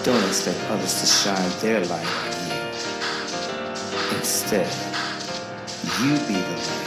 Don't expect others to shine their light on you. Instead, you be the light.